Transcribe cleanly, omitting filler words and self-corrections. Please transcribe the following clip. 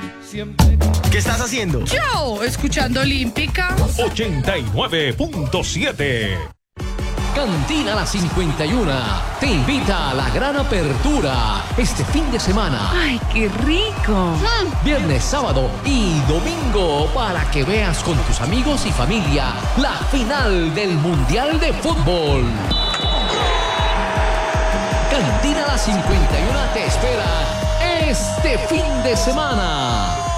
¿Qué estás haciendo? Yo, escuchando Olímpica. 89.7. Cantina La 51 te invita a la gran apertura este fin de semana. ¡Ay, qué rico! Viernes, sábado y domingo para que veas con tus amigos y familia la final del Mundial de Fútbol. Cantina La 51 te espera este fin de semana.